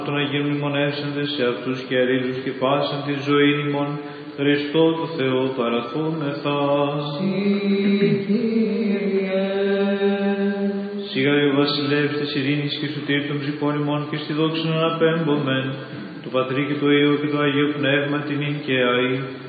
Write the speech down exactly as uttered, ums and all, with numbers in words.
των Αγίων μνημονεύσαντες σε αυτούς και αρρύλους και πάσαν τη ζωή ημών, Χριστό του Θεό παραθούμεθα. Σιγά ο βασιλεύς της ειρήνης και σωτήρ των ψυχών ημών και στη δόξα να αναπέμπομεν, του Πατρί και του Υιού και του Αγίου Πνεύματι νυν και αεί